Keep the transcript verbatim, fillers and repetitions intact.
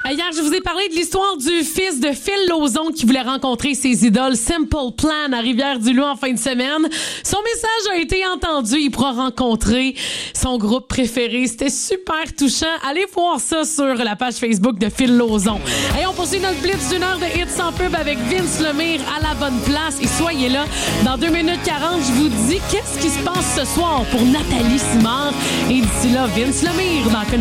Hier, je vous ai parlé de l'histoire du fils de Phil Lauzon qui voulait rencontrer ses idoles Simple Plan à Rivière-du-Loup en fin de semaine. Son message a été entendu. Il pourra rencontrer son groupe préféré. C'était super touchant. Allez voir ça sur la page Facebook de Phil Lauzon. Et on poursuit notre blitz d'une heure de hits sans pub avec Vince Lemire à la bonne place. Et soyez là. Dans deux minutes quarante, je vous dis qu'est-ce qui se passe ce soir pour Nathalie Simard. Et d'ici là, Vince Lemire dans